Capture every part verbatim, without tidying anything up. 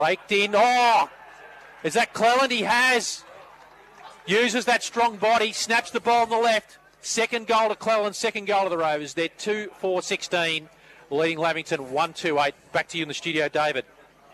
Raked in. Oh! Is that Cleland? He has. Uses that strong body. Snaps the ball on the left. Second goal to Cleland. Second goal to the Rovers. They're two four sixteen. Leading Lavington one two eight. Back to you in the studio, David.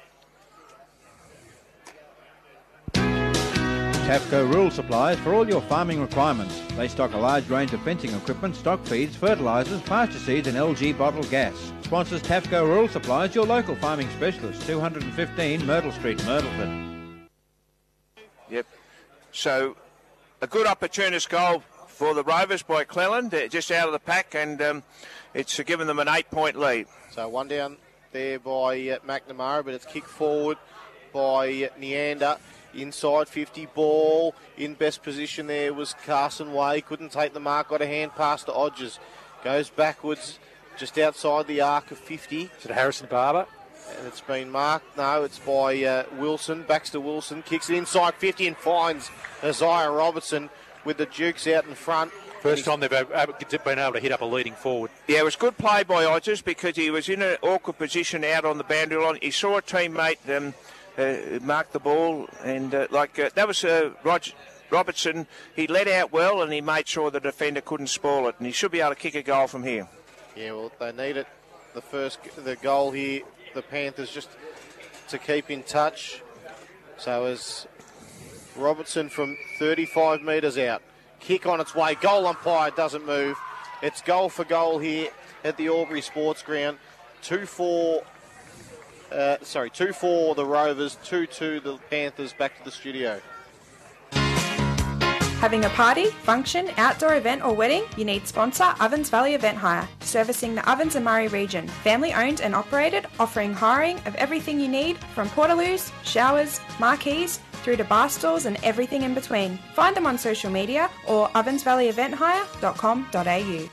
Tafco Rural Supplies for all your farming requirements. They stock a large range of fencing equipment, stock feeds, fertilisers, pasture seeds and L G bottled gas. Sponsors Tafco Rural Supplies, your local farming specialist, two fifteen Myrtle Street, Myrtleton. Yep. So, a good opportunist goal for the Rovers by Cleland, uh, just out of the pack, and um, it's uh, given them an eight-point lead. So one down there by uh, McNamara, but it's kicked forward by uh, Neander. Inside fifty, ball in best position there was Carson Way. Couldn't take the mark, got a hand pass to Odgers. Goes backwards just outside the arc of fifty. Is it Harrison Barber? And it's been marked. No, it's by uh, Wilson. Baxter Wilson kicks it inside fifty and finds Isaiah Robertson with the Dukes out in front. First time they've been able to hit up a leading forward. Yeah, it was good play by Odgers because he was in an awkward position out on the boundary line. He saw a teammate um, uh, mark the ball, and uh, like uh, that was uh, Roger Robertson. He let out well, and he made sure the defender couldn't spoil it, and he should be able to kick a goal from here. Yeah, well, they need it. The first, the goal here, the Panthers just to keep in touch. So as Robertson from thirty-five metres out. Kick on its way. Goal umpire doesn't move. It's goal for goal here at the Albury Sports Ground. two four, uh, sorry, two four the Rovers, two two the Panthers. Back to the studio. Having a party, function, outdoor event or wedding? You need sponsor Ovens Valley Event Hire, servicing the Ovens and Murray region. Family owned and operated, offering hiring of everything you need from portaloos, showers, marquees, through to bar stools and everything in between. Find them on social media or ovens valley event hire dot com dot a u.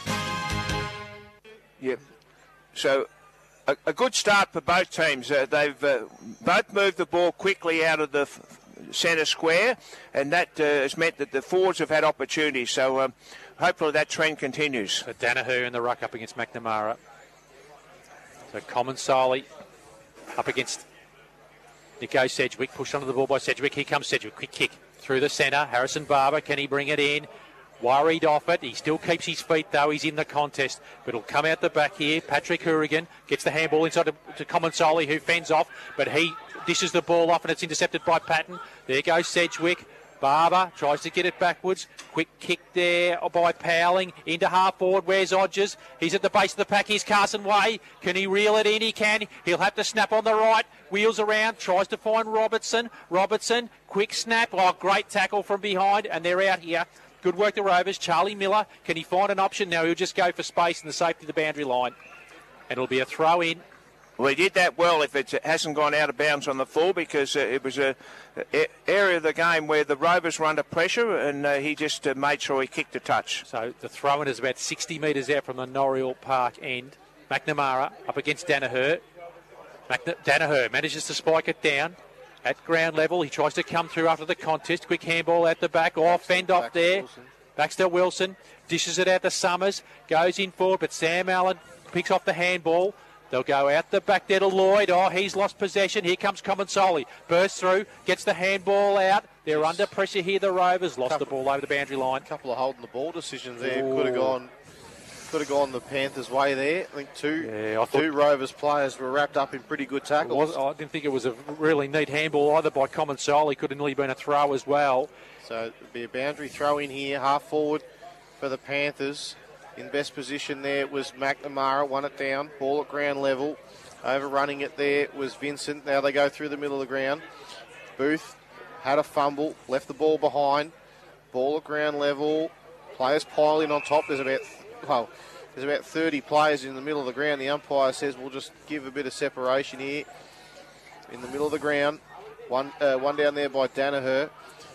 Yep. So a, a good start for both teams. Uh, they've uh, both moved the ball quickly out of the f- centre square, and that uh, has meant that the forwards have had opportunities. So um, hopefully that trend continues. So Danaher in the ruck up against McNamara. So Common Solly up against Nico Sedgwick, pushed onto the ball by Sedgwick. Here comes Sedgwick, quick kick through the centre. Harrison Barber, can he bring it in? Worried off it. He still keeps his feet though. He's in the contest, but it'll come out the back here. Patrick Hourigan gets the handball inside to, to Common Solly, who fends off, but he dishes the ball off and it's intercepted by Patton. There goes Sedgwick. Barber tries to get it backwards. Quick kick there by Powling into half forward. Where's Odgers? He's at the base of the pack. Here's Carson Way. Can he reel it in? He can. He'll have to snap on the right. Wheels around. Tries to find Robertson. Robertson. Quick snap. Oh, great tackle from behind. And they're out here. Good work, the Rovers. Charlie Miller. Can he find an option? No, he'll just go for space and the safety of the boundary line. And it'll be a throw in. Well, he did that well if it hasn't gone out of bounds on the full, because uh, it was a, a area of the game where the Rovers were under pressure, and uh, he just uh, made sure he kicked a touch. So the throw-in is about sixty metres out from the Norriel Park end. McNamara up against Danaher. McN- Danaher manages to spike it down at ground level. He tries to come through after the contest. Quick handball out the back. Oh, fend off there. Wilson. Baxter Wilson dishes it out to Summers. Goes in forward, but Sam Allen picks off the handball. They'll go out the back there to Lloyd. Oh, he's lost possession. Here comes Common Solly. Bursts through, gets the handball out. They're yes. under pressure here, the Rovers. Lost couple, the ball over the boundary line. A couple of holding the ball decisions there. Ooh. Could have gone could have gone the Panthers' way there. I think two, yeah, I two Rovers players were wrapped up in pretty good tackles. Was, I didn't think it was a really neat handball either by Common Solly. Could have nearly been a throw as well. So it'll be a boundary throw in here, half forward for the Panthers. In best position there was McNamara, won it down, ball at ground level. Overrunning it there was Vincent. Now they go through the middle of the ground. Booth had a fumble, left the ball behind. Ball at ground level. Players pile in on top. There's about well, there's about thirty players in the middle of the ground. The umpire says we'll just give a bit of separation here. In the middle of the ground. One, uh, one down there by Danaher.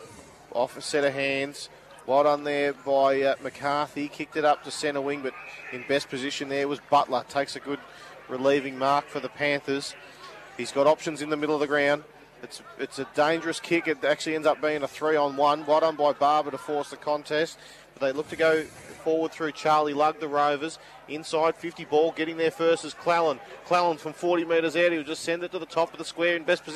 Off a set of hands. Well done there by uh, McCarthy. Kicked it up to centre wing, but in best position there was Butler. Takes a good relieving mark for the Panthers. He's got options in the middle of the ground. It's it's a dangerous kick. It actually ends up being a three on one. Well done by Barber to force the contest. But they look to go forward through Charlie Lug, the Rovers. Inside fifty ball, getting there first is Clallan. Clallan from forty metres out. He'll just send it to the top of the square in best position.